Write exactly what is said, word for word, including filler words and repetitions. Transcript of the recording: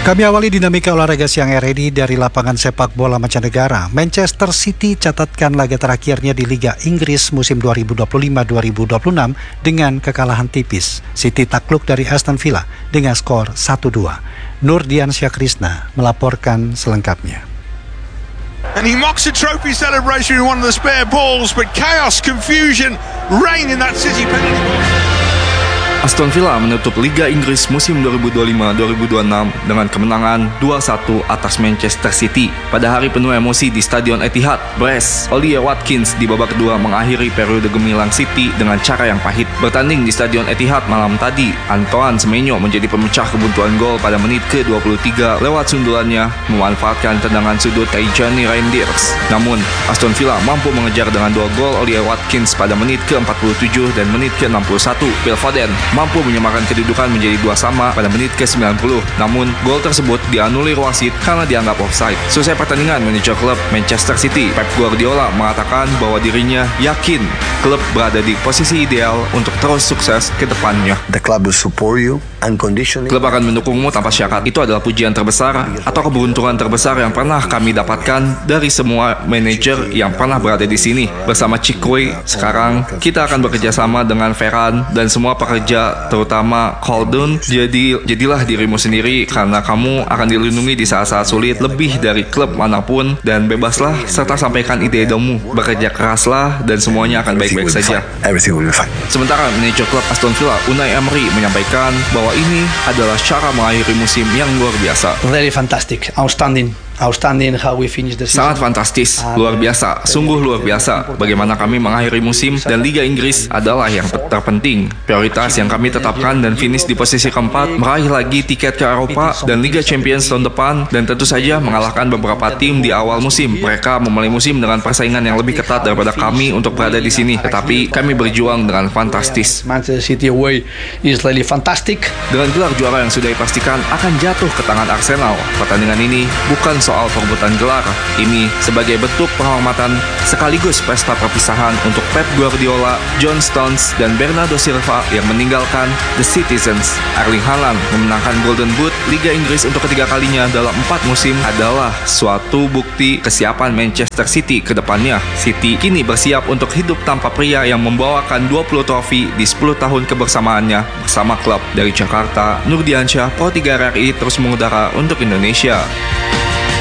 Kami awali dinamika olahraga siang hari ini dari lapangan sepak bola mancanegara. Manchester City catatkan laga terakhirnya di Liga Inggris musim dua ribu dua puluh lima dua ribu dua puluh enam dengan kekalahan tipis. City takluk dari Aston Villa dengan skor satu dua. Nurdiansyah Krisna melaporkan selengkapnya. And he mocks a trophy celebration in one of the spare balls, but chaos, confusion reign in that City penalty box. Aston Villa menutup Liga Inggris musim dua ribu dua puluh lima dua ribu dua puluh enam dengan kemenangan dua satu atas Manchester City. Pada hari penuh emosi di Stadion Etihad, Brest, Ollie Watkins di babak kedua mengakhiri periode gemilang City dengan cara yang pahit. Bertanding di Stadion Etihad malam tadi, Antoine Semenyo menjadi pemecah kebuntuan gol pada menit ke dua puluh tiga lewat sundulannya memanfaatkan tendangan sudut Tijani Reinders. Namun, Aston Villa mampu mengejar dengan dua gol Ollie Watkins pada menit ke empat puluh tujuh dan menit ke enam puluh satu. Phil Foden mampu menyamakan kedudukan menjadi dua sama pada menit ke sembilan puluh. Namun, gol tersebut dianulir wasit karena dianggap offside. Selesai pertandingan, manajer klub Manchester City, Pep Guardiola, mengatakan bahwa dirinya yakin klub berada di posisi ideal untuk terus sukses ke depannya. The club will support you unconditionally. Klub akan mendukungmu tanpa syarat. Itu adalah pujian terbesar atau keberuntungan terbesar yang pernah kami dapatkan dari semua manajer yang pernah berada di sini. Bersama Cikwe, sekarang kita akan bekerja sama dengan Ferran dan semua pekerja, terutama Khaldun. Jadi jadilah dirimu sendiri karena kamu akan dilindungi di saat-saat sulit lebih dari klub manapun, dan bebaslah serta sampaikan ide-idemu. Bekerja keraslah dan semuanya akan baik-baik saja. Sementara manajer klub Aston Villa, Unai Emery, menyampaikan bahwa ini adalah cara mengakhiri musim yang luar biasa. Very fantastic, outstanding. Outstanding how we finish the season. Sangat fantastis, luar biasa, sungguh luar biasa. Bagaimana kami mengakhiri musim, dan Liga Inggris adalah yang terpenting. Prioritas yang kami tetapkan dan finish di posisi keempat, meraih lagi tiket ke Eropa dan Liga Champions tahun depan, dan tentu saja mengalahkan beberapa tim di awal musim. Mereka memulai musim dengan persaingan yang lebih ketat daripada kami untuk berada di sini, tetapi kami berjuang dengan fantastis. Manchester City away is really fantastic. Dengan gelar juara yang sudah dipastikan akan jatuh ke tangan Arsenal, pertandingan ini bukan soal perebutan gelar. Ini sebagai bentuk penghormatan sekaligus pesta perpisahan untuk Pep Guardiola, John Stones, dan Bernardo Silva yang meninggalkan The Citizens. Erling Haaland memenangkan Golden Boot Liga Inggris untuk ketiga kalinya dalam empat musim adalah suatu bukti kesiapan Manchester City ke depannya. City kini bersiap untuk hidup tanpa pria yang membawakan dua puluh trofi di sepuluh tahun kebersamaannya bersama klub. Dari Jakarta, Nurdiansyah, Pro tiga R R I terus mengudara untuk Indonesia.